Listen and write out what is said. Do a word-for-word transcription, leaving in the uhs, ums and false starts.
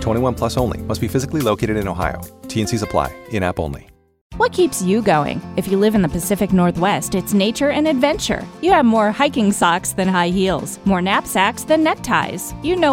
twenty-one plus only. Must be physically located in Ohio. T and Cs apply. In-app only. What keeps you going? If you live in the Pacific Northwest, it's nature and adventure. You have more hiking socks than high heels, more knapsacks than neckties. You know